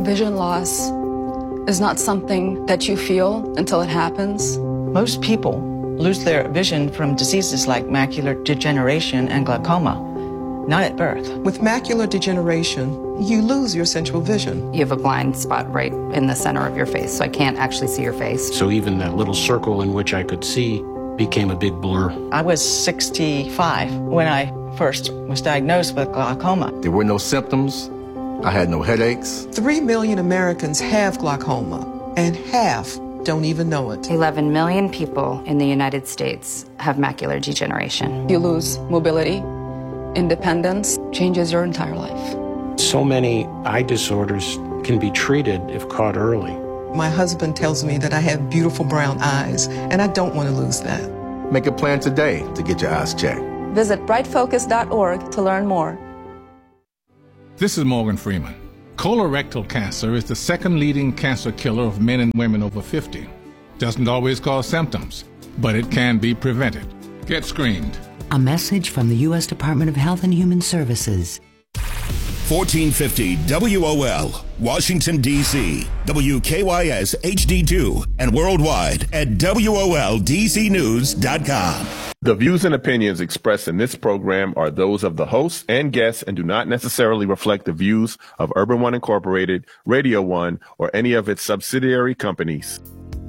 Vision loss is not something that you feel until it happens. Most people lose their vision from diseases like macular degeneration and glaucoma, not at birth. With macular degeneration, you lose your central vision. You have a blind spot right in the center of your face, so I can't actually see your face. So even that little circle in which I could see became a big blur. I was 65 when I first was diagnosed with glaucoma. There were no symptoms. I had no headaches. 3 million Americans have glaucoma, and half don't even know it. 11 million people in the United States have macular degeneration. You lose mobility, independence, changes your entire life. So many eye disorders can be treated if caught early. My husband tells me that I have beautiful brown eyes, and I don't want to lose that. Make a plan today to get your eyes checked. Visit brightfocus.org to learn more. This is Morgan Freeman. Colorectal cancer is the second leading cancer killer of men and women over 50. Doesn't always cause symptoms, but it can be prevented. Get screened. A message from the U.S. Department of Health and Human Services. 1450 WOL, Washington, D.C., WKYS HD2, and worldwide at WOLDCnews.com. The views and opinions expressed in this program are those of the hosts and guests and do not necessarily reflect the views of Urban One Incorporated, Radio One, or any of its subsidiary companies.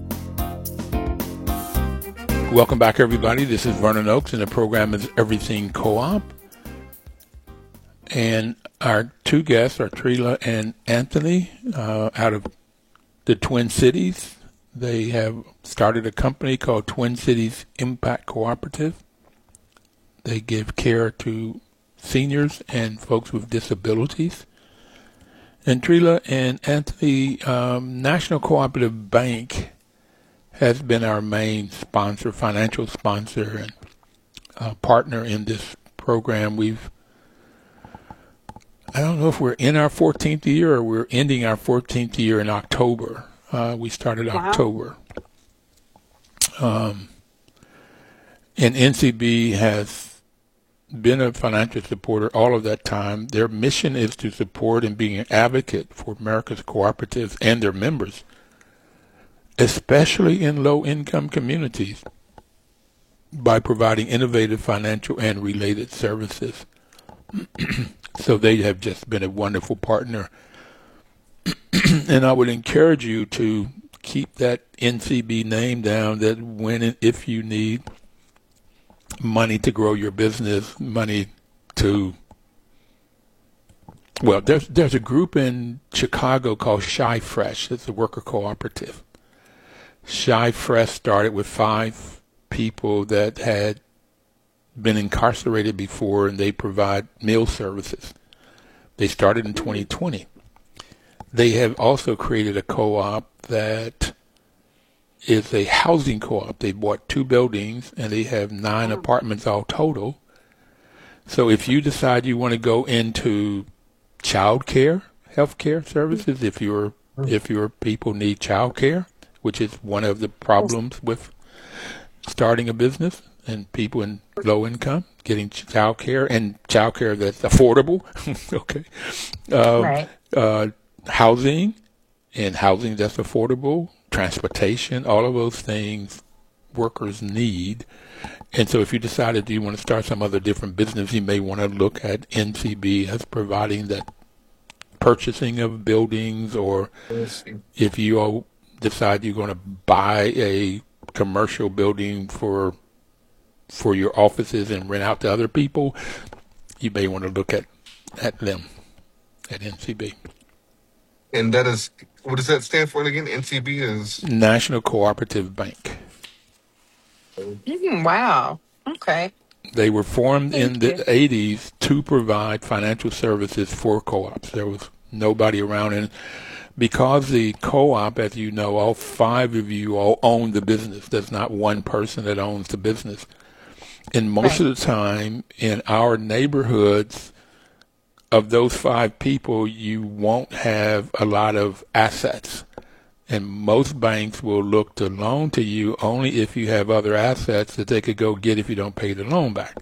Welcome back, everybody. This is Vernon Oakes, and the program is Everything Co-op. And our two guests are Trila and Anthony out of the Twin Cities. They have started a company called Twin Cities Impact Cooperative. They give care to seniors and folks with disabilities. And Trila and Anthony, National Cooperative Bank has been our main sponsor, financial sponsor, and partner in this program. I don't know if we're in our 14th year or we're ending our 14th year in October. We started October. And NCB has been a financial supporter all of that time. Their mission is to support and be an advocate for America's cooperatives and their members, especially in low-income communities, by providing innovative financial and related services. So they have just been a wonderful partner. And I would encourage you to keep that NCB name down, that when and if you need money to grow your business, money to, well, there's a group in Chicago called Shy Fresh. It's a worker cooperative. Shy Fresh started with 5 people that had been incarcerated before, and they provide meal services. They started in 2020. They have also created a co-op that is a housing co-op. They bought 2 buildings, and they have 9 apartments all total. So if you decide you want to go into child care, health care services, if your people need child care, which is one of the problems with starting a business, and people in low income getting child care, and child care that's affordable. Okay. Right. Housing, and housing that's affordable, transportation, all of those things workers need. And so if you decided you want to start some other different business, you may want to look at NCB as providing that purchasing of buildings, or if you decide you're going to buy a commercial building for your offices and rent out to other people, you may want to look at them, at NCB. And that is, what does that stand for again? NCB is? National Cooperative Bank. Wow. Okay. They were formed Thank in the you. 80s to provide financial services for co-ops. There was nobody around. And because the co-op, as you know, all 5 of you all own the business. There's not one person that owns the business. And most of the time in our neighborhoods, of those 5 people, you won't have a lot of assets. And most banks will look to loan to you only if you have other assets that they could go get if you don't pay the loan back.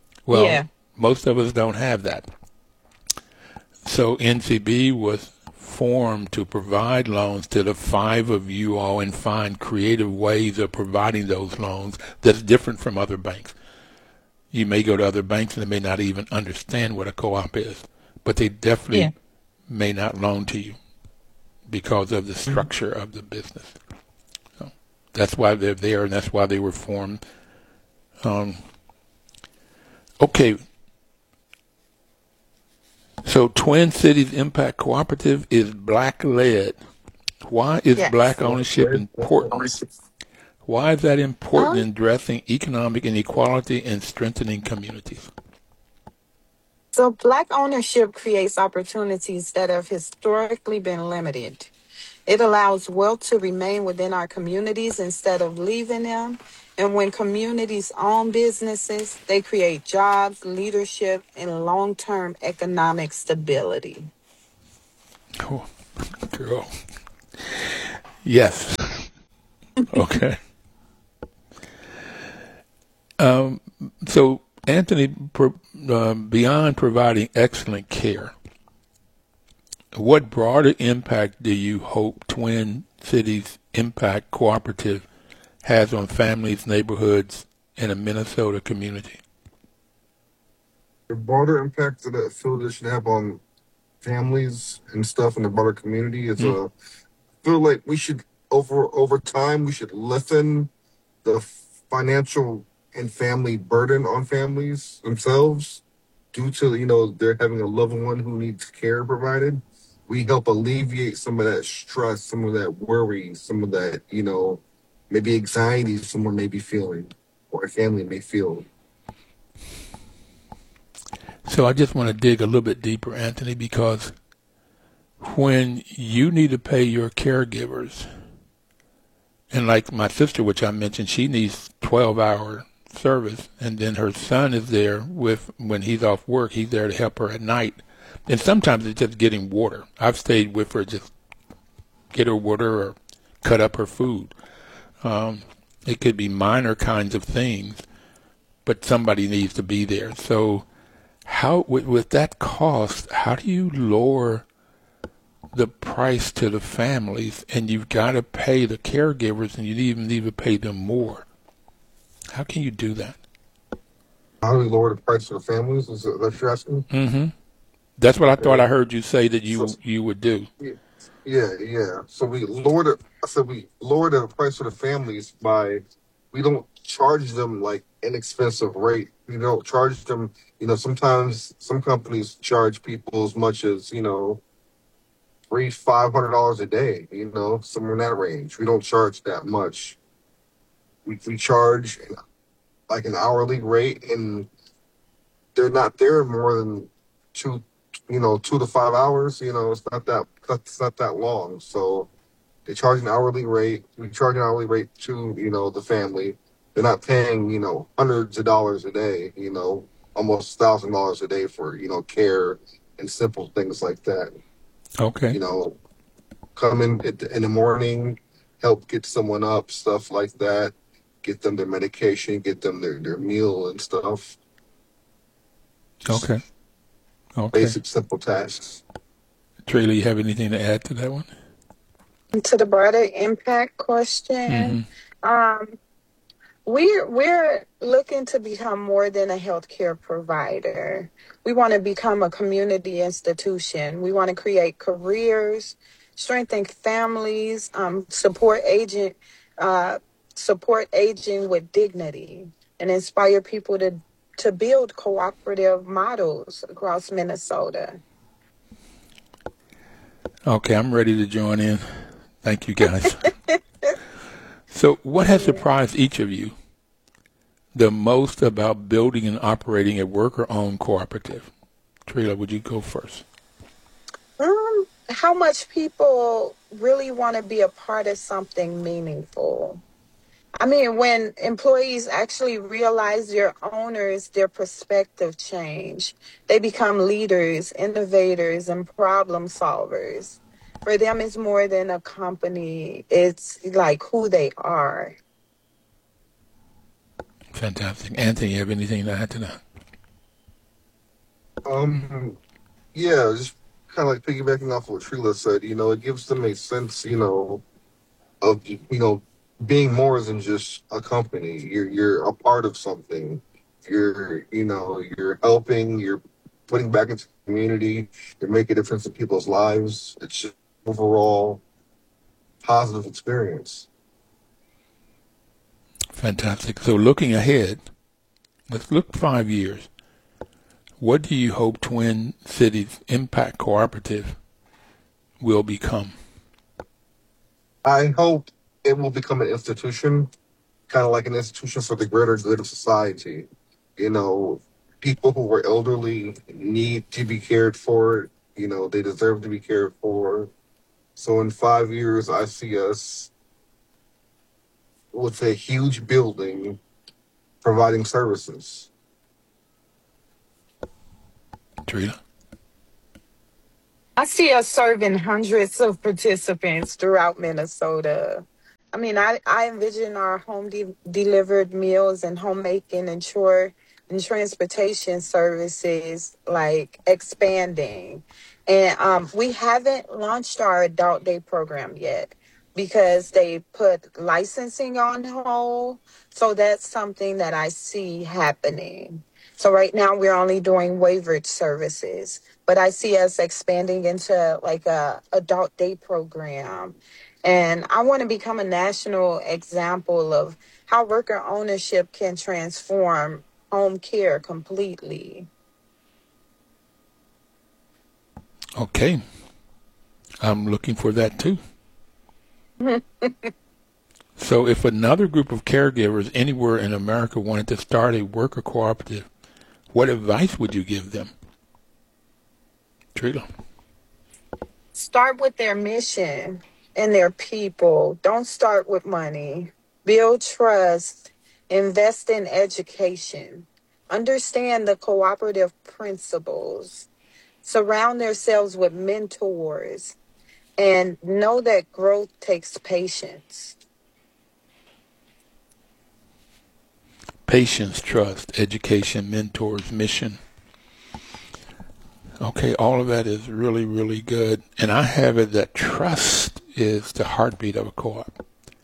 Well, most of us don't have that. So NCB was formed to provide loans to the 5 of you all and find creative ways of providing those loans that's different from other banks. You may go to other banks and they may not even understand what a co-op is, but they definitely may not loan to you because of the structure of the business. So that's why they're there, and that's why they were formed. Okay. So Twin Cities Impact Cooperative is black-led. Why is black ownership important? Why is that important in addressing economic inequality and strengthening communities? So black ownership creates opportunities that have historically been limited. It allows wealth to remain within our communities instead of leaving them. And when communities own businesses, they create jobs, leadership, and long-term economic stability. Oh, girl. Yes. Okay. So, Anthony, beyond providing excellent care, what broader impact do you hope Twin Cities Impact Cooperative has on families, neighborhoods, and a Minnesota community? The broader impact that I feel this should have on families and stuff in the broader community is I feel like we should over time we should lessen the financial and family burden on families themselves due to they're having a loved one who needs care provided. We help alleviate some of that stress, some of that worry, some of that maybe anxiety someone may be feeling or a family may feel. So I just want to dig a little bit deeper, Anthony, because when you need to pay your caregivers, and like my sister, which I mentioned, she needs 12-hour service, and then her son is there when he's off work, he's there to help her at night. And sometimes it's just getting water. I've stayed with her, just get her water or cut up her food. It could be minor kinds of things, but somebody needs to be there. So how, with that cost, how do you lower the price to the families, and you've got to pay the caregivers, and you even need to pay them more? How can you do that? How do we lower the price for the families? Is that what you're asking? Mm-hmm. That's what I thought I heard you say that you would do. Yeah. So we lower the price for the families by, we don't charge them like inexpensive rate. We don't charge them, sometimes some companies charge people as much as, $300-500 a day, somewhere in that range. We don't charge that much. We charge like an hourly rate, and they're not there more than 2 to 5 hours. It's not that long. So they charge an hourly rate. We charge an hourly rate to, the family. They're not paying, hundreds of dollars a day, almost $1,000 a day for, care and simple things like that. Okay. Come in in the morning, help get someone up, stuff like that. Get them their medication, get them their meal and stuff. Okay. Basic, simple tasks. Trayla, you have anything to add to that one? To the broader impact question, we're looking to become more than a healthcare provider. We want to become a community institution. We want to create careers, strengthen families, support aging with dignity, and inspire people to build cooperative models across Minnesota. Okay, I'm ready to join in. Thank you, guys. So what has surprised each of you the most about building and operating a worker-owned cooperative? Trayla, would you go first? How much people really want to be a part of something meaningful. I mean, when employees actually realize their owners, their perspective change. They become leaders, innovators, and problem solvers. For them, it's more than a company. It's like who they are. Fantastic. Anthony, you have anything to add to that? Yeah, just kind of like piggybacking off what Trila said, it gives them a sense, of, being more than just a company. You're a part of something. You're helping, you're putting back into the community, you're making a difference in people's lives. It's just overall positive experience. Fantastic. So looking ahead, let's look 5 years. What do you hope Twin Cities Impact Cooperative will become? I hope it will become an institution, kind of like an institution for the greater good of society. People who are elderly need to be cared for. They deserve to be cared for. So in 5 years, I see us with a huge building providing services. Trina? I see us serving hundreds of participants throughout Minnesota. I mean, I envision our home-delivered meals and homemaking and chore and transportation services like expanding. And we haven't launched our adult day program yet because they put licensing on hold. So that's something that I see happening. So right now we're only doing waivered services, but I see us expanding into like a adult day program. And I want to become a national example of how worker ownership can transform home care completely. Okay. I'm looking for that too. So if another group of caregivers anywhere in America wanted to start a worker cooperative, what advice would you give them? Trila? Start with their mission and their people. Don't start with money. Build trust. Invest in education. Understand the cooperative principles. Surround themselves with mentors. And know that growth takes patience. Patience, trust, education, mentors, mission. Okay, all of that is really, really good. And I have it that trust is the heartbeat of a co-op.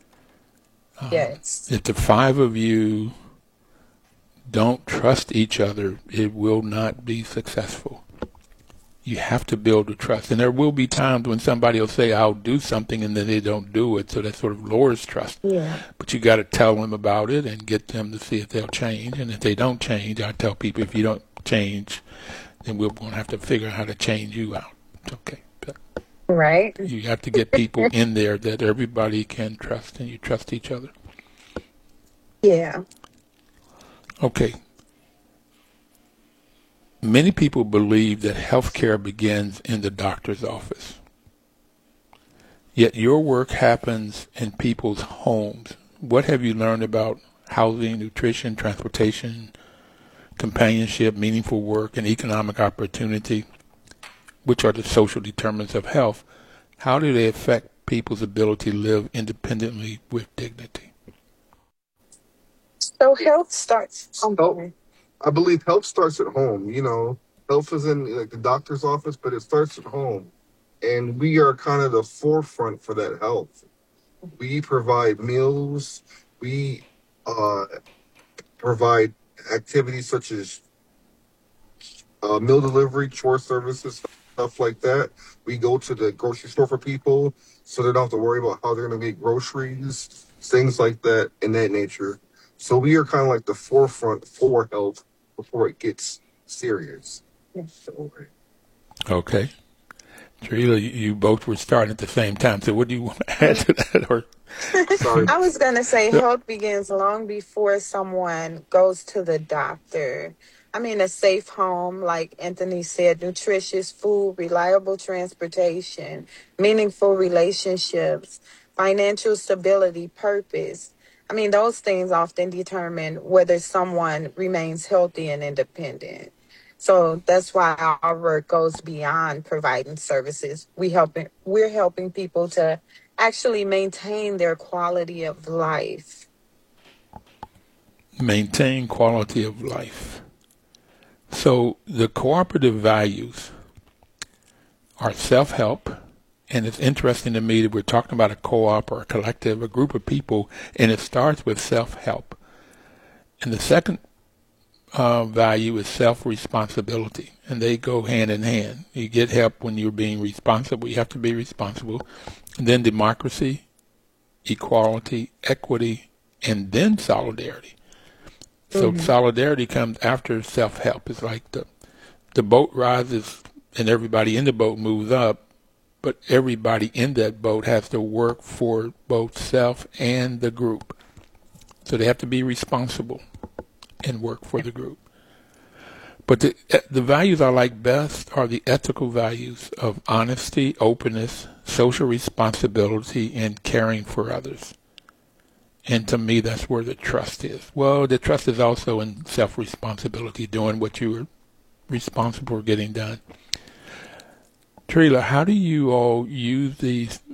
Yes. If the five of you don't trust each other, it will not be successful. You have to build a trust. And there will be times when somebody will say, I'll do something, and then they don't do it. So that sort of lowers trust. Yeah. But you got to tell them about it and get them to see if they'll change. And if they don't change, I tell people, if you don't change, then we're going to have to figure out how to change you out. Okay. But right. You have to get people in there that everybody can trust, and you trust each other. Yeah. Okay. Many people believe that healthcare begins in the doctor's office. Yet your work happens in people's homes. What have you learned about housing, nutrition, transportation, companionship, meaningful work, and economic opportunity, which are the social determinants of health? How do they affect people's ability to live independently with dignity? So health starts. I believe health starts at home. Health is in like the doctor's office, but it starts at home. And we are kind of the forefront for that health. We provide meals. We provide activities such as meal delivery, chore services, stuff like that. We go to the grocery store for people so they don't have to worry about how they're going to get groceries, things like that in that nature. So we are kind of like the forefront for health before it gets serious. Okay. Trila, you both were starting at the same time. So what do you want to add to that? Or sorry. I was going to say health begins long before someone goes to the doctor. I mean, a safe home, like Anthony said, nutritious food, reliable transportation, meaningful relationships, financial stability, purpose. I mean, those things often determine whether someone remains healthy and independent. So that's why our work goes beyond providing services. We're helping people to actually maintain their quality of life. Maintain quality of life. So the cooperative values are self-help. And it's interesting to me that we're talking about a co-op or a collective, a group of people, and it starts with self-help. And the second value is self-responsibility, and they go hand in hand. You get help when you're being responsible. You have to be responsible. And then democracy, equality, equity, and then solidarity. So solidarity comes after self-help. It's like the boat rises and everybody in the boat moves up, but everybody in that boat has to work for both self and the group. So they have to be responsible and work for the group. But the values I like best are the ethical values of honesty, openness, social responsibility, and caring for others. And to me, that's where the trust is. Well, the trust is also in self-responsibility, doing what you are responsible for getting done. Trila, how do you all use these